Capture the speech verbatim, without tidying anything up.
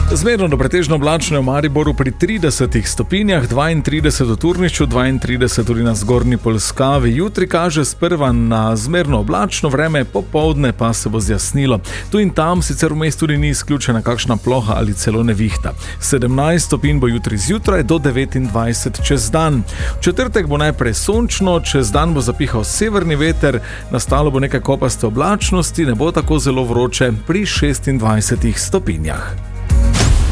Zmerno do pretežno oblačno je v Mariboru pri tridesetih stopinjah, dvaintrideset v Turnišču, dvaintrideset tudi na zgornji Polskavi. Jutri kaže sprva na zmerno oblačno vreme, popoldne pa se bo zjasnilo. Tu in tam sicer vmes tudi ni izključena kakšna ploha ali celo nevihta. sedemnajst stopinj bo jutri zjutraj do devetindvajset čez dan. V četrtek bo najprej sončno, čez dan bo zapihal severni veter, nastalo bo nekaj kopaste oblačnosti, ne bo tako zelo vroče pri šestindvajsetih stopinjah.